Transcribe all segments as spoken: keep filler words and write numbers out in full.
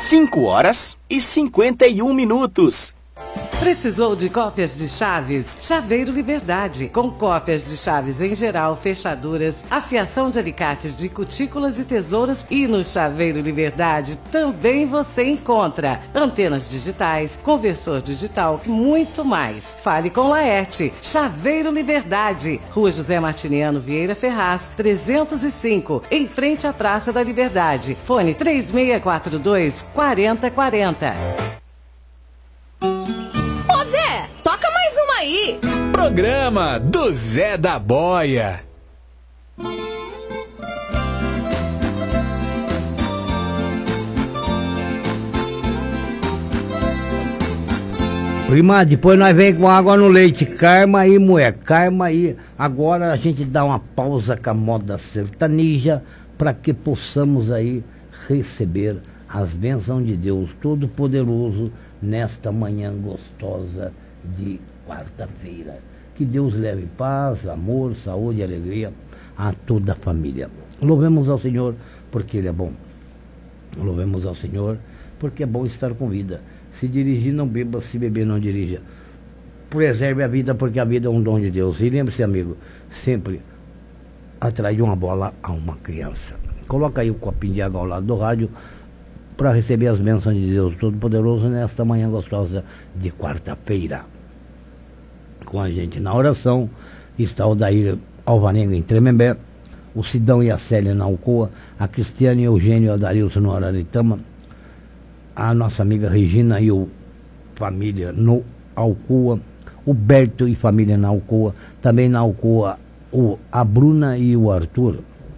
cinco horas e cinquenta e um minutos. Precisou de cópias de chaves? Chaveiro Liberdade, com cópias de chaves em geral, fechaduras, afiação de alicates de cutículas e tesouras. E no Chaveiro Liberdade também você encontra antenas digitais, conversor digital e muito mais. Fale com Laerte. Chaveiro Liberdade, Rua José Martiniano Vieira Ferraz, trezentos e cinco, em frente à Praça da Liberdade. Fone três seis quatro dois, quatro zero quatro zero. Aí. Programa do Zé da Boia. Prima, depois nós vem com água no leite. Calma aí, mulher, calma aí. Agora a gente dá uma pausa com a moda sertaneja para que possamos aí receber as bênçãos de Deus Todo-Poderoso nesta manhã gostosa de quarta-feira. Que Deus leve paz, amor, saúde e alegria a toda a família. Louvemos ao Senhor porque Ele é bom. Louvemos ao Senhor porque é bom estar com vida. Se dirigir, não beba, se beber, não dirija. Preserve a vida porque a vida é um dom de Deus. E lembre-se, amigo, sempre atrás de uma bola a uma criança. Coloca aí o copinho de água ao lado do rádio para receber as bênçãos de Deus Todo-Poderoso nesta manhã gostosa de quarta-feira. Com a gente na oração está o Daír Alvarenga em Tremembé, o Sidão e a Célia na Alcoa, a Cristiane e o Eugênio e o Adarilson no Araritama, a nossa amiga Regina e o família no Alcoa, o Berto e família na Alcoa, também na Alcoa o, a Bruna e o Arthur,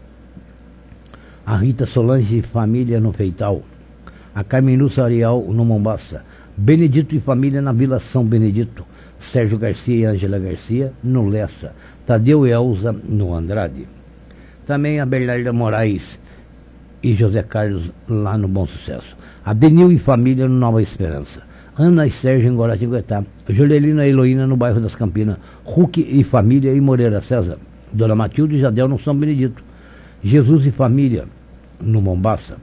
a Rita Solange e família no Feital, a Carmen Lúcia Ariel no Mombaça, Benedito e família na Vila São Benedito, Sérgio Garcia e Ângela Garcia no Lessa, Tadeu e Elza no Andrade. Também a Bernarda Moraes e José Carlos lá no Bom Sucesso. A Benil e família no Nova Esperança. Ana e Sérgio em Guaratinguetá. Jolelina e Heloína no bairro das Campinas. Hulk e família em Moreira César. Dona Matilde e Jadel no São Benedito. Jesus e família no Mombaça.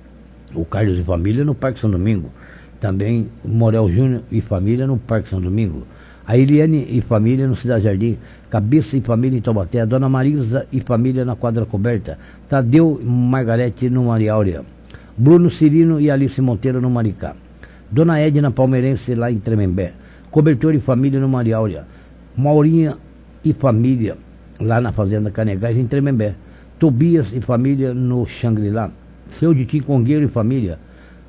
O Carlos e família no Parque São Domingo. Também Morel Júnior e família no Parque São Domingo. A Eliane e família no Cidade Jardim, Cabeça e família em Taubaté, a Dona Marisa e família na Quadra Coberta, Tadeu e Margarete no Maria Áurea, Bruno Cirino e Alice Monteiro no Maricá, Dona Edna Palmeirense lá em Tremembé, Cobertor e família no Maria Áurea, Maurinha e família lá na Fazenda Canegais em Tremembé, Tobias e família no Xangri-Lá, Seu Ditim Congueiro e família,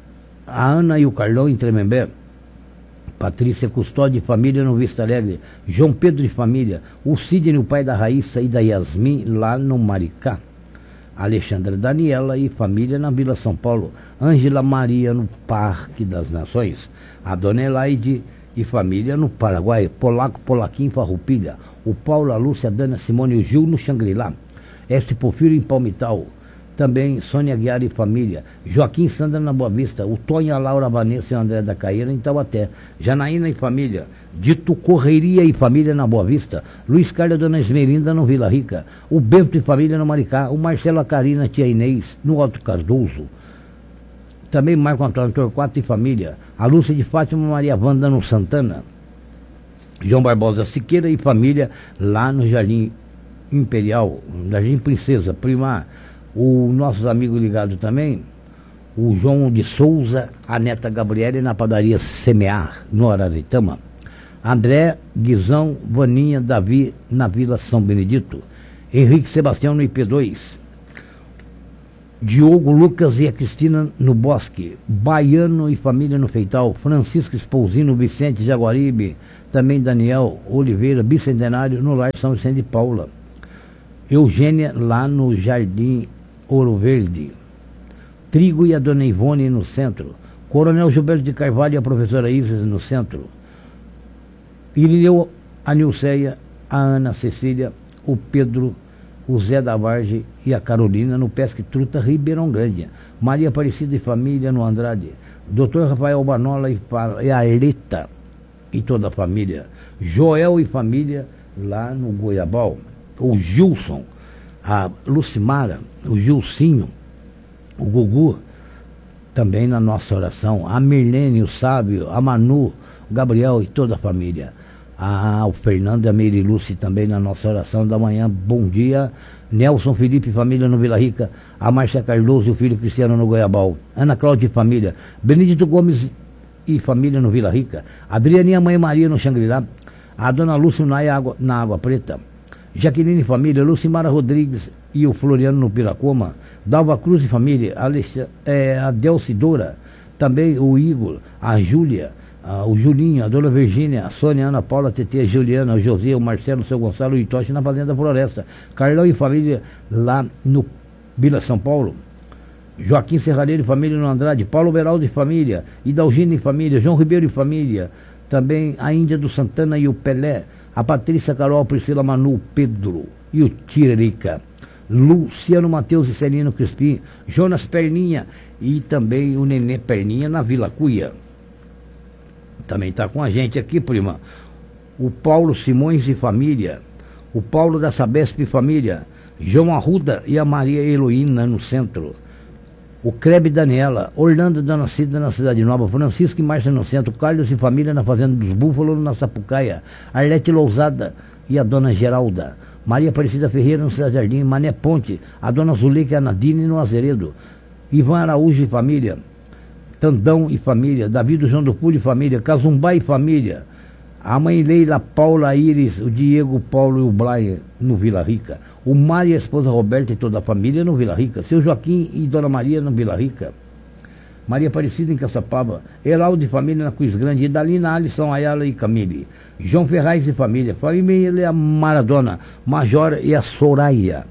a Ana e o Carlão em Tremembé, Patrícia Custódio e família no Vista Alegre, João Pedro e família, o Sidney, o pai da Raíssa e da Yasmin lá no Maricá, Alexandra Daniela e família na Vila São Paulo, Ângela Maria no Parque das Nações, a Dona Elaide e família no Paraguai, Polaco, Polaquim, Farroupilha, o Paulo, a Lúcia, a Dana, Simone e o Gil no Xangri-Lá, Este Porfírio em Palmital, também Sônia Guiara e família, Joaquim Sandra na Boa Vista, o Tonho, a Laura, a Vanessa e o André da Caeira em Taubaté, Janaína e família, Dito Correria e família na Boa Vista, Luiz Carlos e Dona Esmerinda no Vila Rica, o Bento e família no Maricá, o Marcelo, a Carina, a tia Inês no Alto Cardoso, também Marco Antônio Torquato e família, a Lúcia de Fátima Maria Wanda no Santana, João Barbosa Siqueira e família lá no Jardim Imperial, Jardim Princesa, Primar, o nossos amigos ligados também, o João de Souza, a neta Gabriele na padaria Semear, no Araritama, André, Guizão, Vaninha, Davi na Vila São Benedito, Henrique Sebastião no I P dois, Diogo, Lucas e a Cristina no Bosque, Baiano e família no Feital, Francisco Espousino, Vicente Jaguaribe, também Daniel Oliveira, Bicentenário no Lar São Vicente de Paula, Eugênia lá no Jardim Ouro Verde, Trigo e a Dona Ivone no centro, Coronel Gilberto de Carvalho e a professora Ives no centro, Irineu, a Nilceia, a Ana Cecília, o Pedro, o Zé da Vargem e a Carolina no Pesque Truta, Ribeirão Grande, Maria Aparecida e família no Andrade, doutor Rafael Banola e, e a Elita e toda a família, Joel e família lá no Goiabal, o Gilson, a Lucimara, o Gilcinho, o Gugu, também na nossa oração. A Mirlene, o Sábio, a Manu, o Gabriel e toda a família. Ah, o Fernando e a Meire Lúcia também na nossa oração da manhã. Bom dia. Nelson Felipe e família no Vila Rica. A Márcia Cardoso e o filho Cristiano no Goiabal. Ana Cláudia e família. Benedito Gomes e família no Vila Rica. Adrianinha Mãe Maria no Xangri-Lá. A dona Lúcia na Água, na Água Preta. Jaqueline e família. Lucimara Rodrigues e o Floriano no Piracoma. Dalva Cruz e família. Alex, é, a Delcidora. Também o Igor, a Júlia. Ah, o Julinho, a dona Virgínia, a Sônia, a Ana Paula, a Tetê, a Juliana, o José, o Marcelo, o seu Gonçalo e o Itoche na Fazenda Floresta. Carlão e família lá no Vila São Paulo. Joaquim Serralheiro e família no Andrade. Paulo Beraldo e família. Idalgina e família. João Ribeiro e família. Também a Índia do Santana e o Pelé. A Patrícia Carol, Priscila Manu, o Pedro e o Tiririca. Luciano Mateus e Celino Crispim. Jonas Perninha e também o Nenê Perninha na Vila Cuia. Também está com a gente aqui, prima, o Paulo Simões e família, o Paulo da Sabesp e família, João Arruda e a Maria Heloína no centro, o Crebe Daniela, Orlando da Nascida na Cidade Nova, Francisco e Márcia no centro, Carlos e família na Fazenda dos Búfalos na Sapucaia, Arlete Lousada e a dona Geralda, Maria Aparecida Ferreira no Cidade Jardim, Mané Ponte, a dona Zuleika e a Nadine no Azeredo, Ivan Araújo e família, Tandão e família, Davi do João do Pulo e família, Cazumbá e família, a mãe Leila, Paula, Iris, o Diego, Paulo e o Brian no Vila Rica, o Mário e a esposa Roberta e toda a família no Vila Rica, seu Joaquim e dona Maria no Vila Rica, Maria Aparecida em Caçapava, Heraldo e família na Cruz Grande, Idalina, Alisson, Ayala e Camille, João Ferraz e família, família Maradona, Major e a Soraya,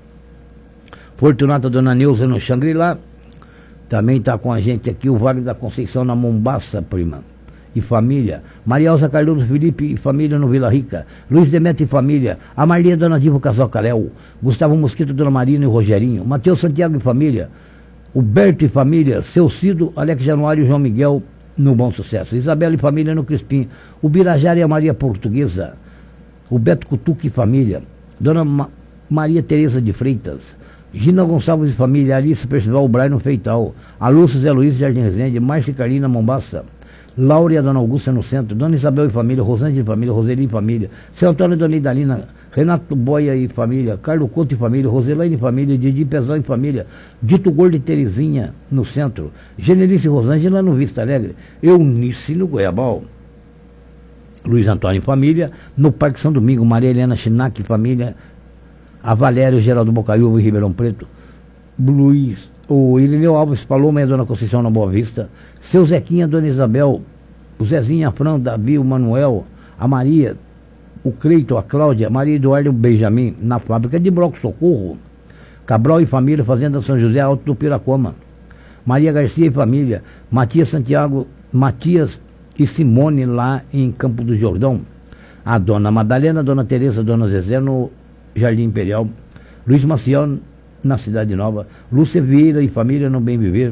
Fortunata dona Neuza no Xangri-Lá. Também está com a gente aqui o Vale da Conceição na Mombaça, prima. E família. Maria Elza Cardoso Felipe e família no Vila Rica. Luiz Demetrio e família. A Maria Dona Diva Casal Carel. Gustavo Mosquito, Dona Marina e o Rogerinho. Matheus Santiago e família. O Berto e família. Seu Cido, Alex Januário e João Miguel no Bom Sucesso. Isabela e família no Crispim. O Birajara e a Maria Portuguesa. O Beto Cutuque e família. Dona Ma Maria Tereza de Freitas. Gina Gonçalves e família, Alice Percival, Brian no Feital, a Lúcio Zé Luiz Jardim Resende, Márcia e Carlina Mombaça, Laura e a Dona Augusta no centro, Dona Isabel e família, Rosângela e família, Roseli e família, Seu Antônio e Dona Idalina, Renato Boia e família, Carlos Couto e família, Roselaine e família, Didi Pezão e família, Dito Gordo e Terezinha no centro, Genelice e Rosângela no Vista Alegre, Eunice no Goiabal, Luiz Antônio e família, no Parque São Domingo, Maria Helena Chinac e família, a Valério Geraldo Bocaiúva em Ribeirão Preto, Luiz, o Irineu Alves Paloma e a Dona Conceição na Boa Vista, seu Zequinha, a Dona Isabel, o Zezinho, a Fran, Davi, o Manuel, a Maria, o Creito, a Cláudia, Maria Eduardo e o Benjamin, na fábrica de Bloco Socorro, Cabral e família, Fazenda São José, Alto do Piracoma, Maria Garcia e família, Matias Santiago, Matias e Simone lá em Campo do Jordão, a Dona Madalena, a Dona Tereza, a Dona Zezé no Jardim Imperial, Luiz Maciel na Cidade Nova, Lúcia Vieira e família no Bem Viver,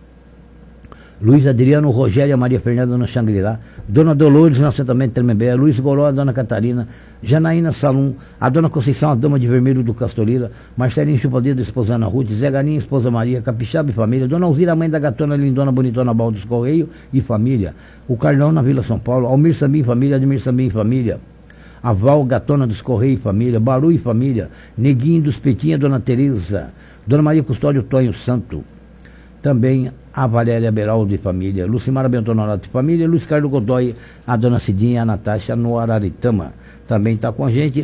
Luiz Adriano, Rogério e Maria Fernanda no Xangri-Lá, Dona Dolores no assentamento Tremembé, Luiz Goró, a Dona Catarina, Janaína Salum, a Dona Conceição, a Dama de Vermelho do Castorila, Marcelinho Chupadeiro, esposa Ana Ruth, Zé Ganinha, esposa Maria, Capixaba e família, Dona Alzira, mãe da gatona Lindona Bonitona Baldos Correio e família, o Carlão na Vila São Paulo, Almir Sambim e família, Admir Sambim e família, a Val Gatona dos Correio e família, Baru e família, Neguinho dos Petinha, Dona Tereza, Dona Maria Custódio Tonho Santo, também a Valéria Beraldo e família, Lucimara Bentonorato e família, Luiz Carlos Godoy, a Dona Cidinha e a Natasha no Araritama, também está com a gente,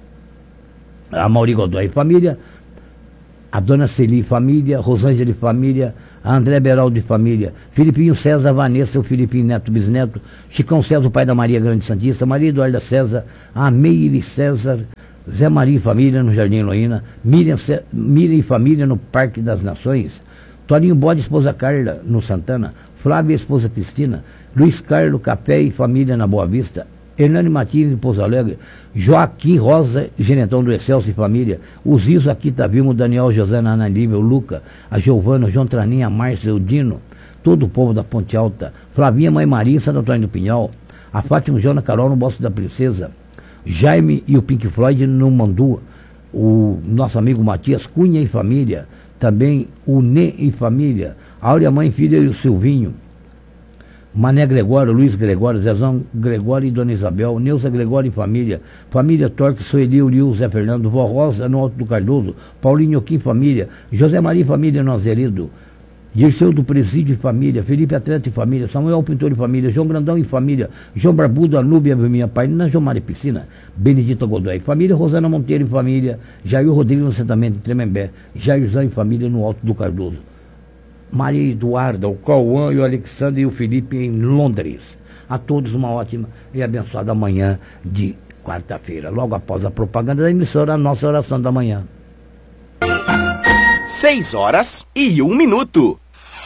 a Mauri Godoy e família, a Dona Celi e família, Rosângela e família, a André Beraldo e família, Filipinho César, Vanessa, o Filipinho Neto Bisneto, Chicão César, o pai da Maria Grande Santista, Maria Eduarda César, a Meire César, Zé Maria e família no Jardim Heloína, Miriam, Ce... Miriam e família no Parque das Nações, Torinho Bode, esposa Carla no Santana, Flávia, esposa Cristina, Luiz Carlos Café e família na Boa Vista, Hernani Martins em Pouso Alegre, Joaquim Rosa, gerentão do Excelso e família, o Zizo aqui tá vivo, o Daniel, José, a Ana Lívia, o Luca, a Giovana, o João Traninha, a Márcia, o Dino, todo o povo da Ponte Alta, Flavinha, Mãe Maria, Santo Antônio do Pinhal, a Fátima, Jona, Carol no Bosque da Princesa, Jaime e o Pink Floyd no Mandu, o nosso amigo Matias Cunha e família, também o Nê e família, Áurea Mãe, Filha e o Silvinho, Mané Gregório, Luiz Gregório, Zezão Gregório e Dona Isabel, Neuza Gregório e família, família Torque, Soeli, Uriu, Zé Fernando, Vó Rosa, no Alto do Cardoso, Paulinho Kim, família, José Maria e família, Nozerido, Dirceu do Presídio e família, Felipe Atleta e família, Samuel Pintor e família, João Grandão e família, João Barbudo, Anúbia, minha pai, na João Maria Piscina, Benedita Godoy, família, Rosana Monteiro e família, Jair Rodrigues no assentamento de Tremembé, Jairzão e família no Alto do Cardoso, Maria Eduarda, o Cauã e o Alexandre e o Felipe em Londres. A todos uma ótima e abençoada manhã de quarta-feira. Logo após a propaganda da emissora, a nossa oração da manhã. Seis horas e um minuto.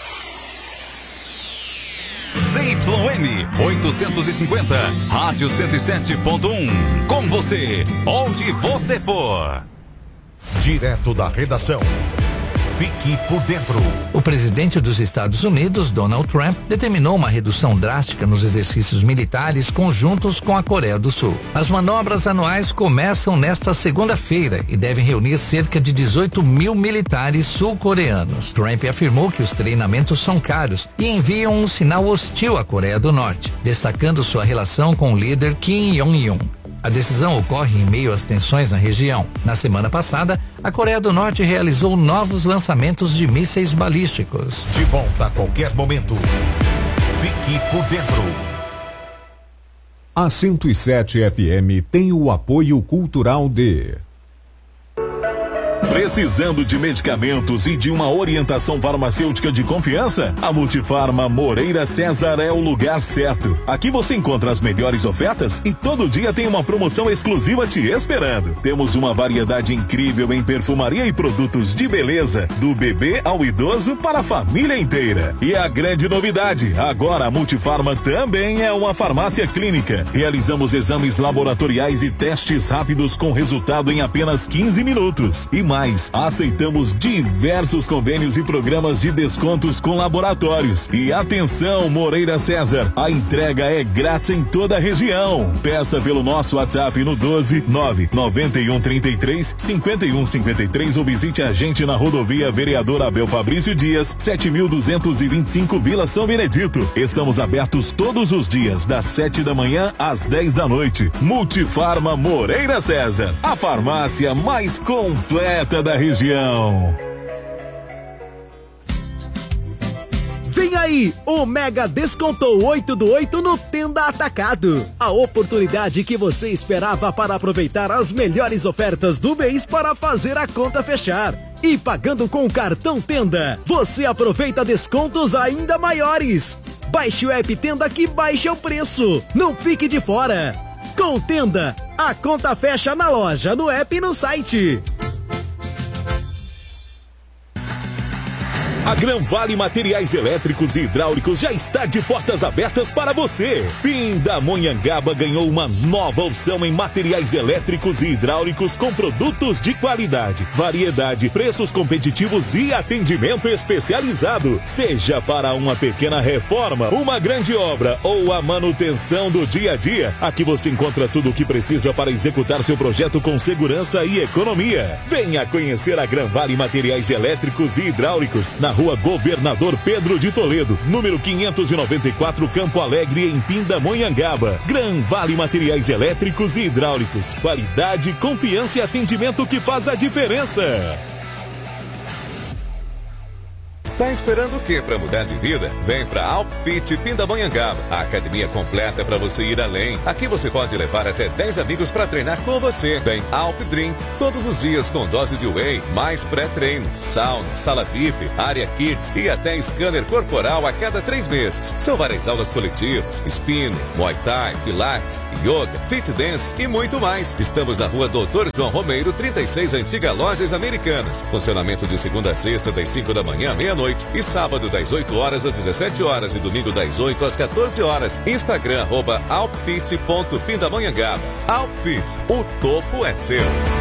Z Y N oitocentos e cinquenta, Rádio cento e sete ponto um. Com você, onde você for. Direto da redação. Fique por dentro. O presidente dos Estados Unidos, Donald Trump, determinou uma redução drástica nos exercícios militares conjuntos com a Coreia do Sul. As manobras anuais começam nesta segunda-feira e devem reunir cerca de dezoito mil militares sul-coreanos. Trump afirmou que os treinamentos são caros e enviam um sinal hostil à Coreia do Norte, destacando sua relação com o líder Kim Jong-un. A decisão ocorre em meio às tensões na região. Na semana passada, a Coreia do Norte realizou novos lançamentos de mísseis balísticos. De volta a qualquer momento. Fique por dentro. A cento e sete F M tem o apoio cultural de... Precisando de medicamentos e de uma orientação farmacêutica de confiança? A Multifarma Moreira César é o lugar certo. Aqui você encontra as melhores ofertas e todo dia tem uma promoção exclusiva te esperando. Temos uma variedade incrível em perfumaria e produtos de beleza, do bebê ao idoso para a família inteira. E a grande novidade, agora a Multifarma também é uma farmácia clínica. Realizamos exames laboratoriais e testes rápidos com resultado em apenas quinze minutos. E mais, aceitamos diversos convênios e programas de descontos com laboratórios. E atenção, Moreira César, a entrega é grátis em toda a região. Peça pelo nosso WhatsApp no doze nove nove um três três cinco um cinco três ou visite a gente na rodovia Vereador Abel Fabrício Dias, sete mil duzentos e vinte e cinco, Vila São Benedito. Estamos abertos todos os dias, das sete da manhã às dez da noite. Multifarma Moreira César, a farmácia mais completa da região. Vem aí, o Mega Descontou oito do oito no Tenda Atacado. A oportunidade que você esperava para aproveitar as melhores ofertas do mês para fazer a conta fechar. E pagando com o cartão Tenda, você aproveita descontos ainda maiores. Baixe o app Tenda que baixa o preço. Não fique de fora. Com o Tenda, a conta fecha na loja, no app e no site. A Gran Vale Materiais Elétricos e Hidráulicos já está de portas abertas para você. Pindamonhangaba ganhou uma nova opção em materiais elétricos e hidráulicos com produtos de qualidade, variedade, preços competitivos e atendimento especializado. Seja para uma pequena reforma, uma grande obra ou a manutenção do dia a dia, aqui você encontra tudo o que precisa para executar seu projeto com segurança e economia. Venha conhecer a Gran Vale Materiais Elétricos e Hidráulicos na Rua Governador Pedro de Toledo, número quinhentos e noventa e quatro, Campo Alegre, em Pindamonhangaba. Gran Vale Materiais Elétricos e Hidráulicos. Qualidade, confiança e atendimento que faz a diferença. Tá esperando o que para mudar de vida? Vem pra Alpfit Pindamonhangaba, a academia completa para você ir além. Aqui você pode levar até dez amigos para treinar com você. Tem Alp Drink todos os dias com dose de whey, mais pré-treino, sauna, sala V I P, área kids e até scanner corporal a cada três meses. São várias aulas coletivas, spinning, muay thai, pilates, yoga, fit dance e muito mais. Estamos na Rua Doutor João Romeiro, trinta e seis, Antiga Lojas Americanas. Funcionamento de segunda a sexta, das cinco da manhã à meia-noite. E sábado das oito horas às dezessete horas e domingo das oito às quatorze horas. Instagram arroba alpfit ponto pindamonhangaba. Alpfit, o topo é seu.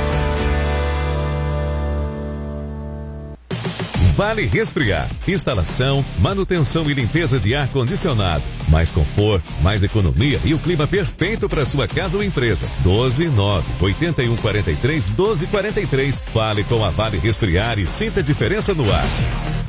Vale Resfriar. Instalação, manutenção e limpeza de ar-condicionado. Mais conforto, mais economia e o clima perfeito para sua casa ou empresa. doze nove oito um quatro três doze quatro três. Fale com a Vale Resfriar e sinta a diferença no ar.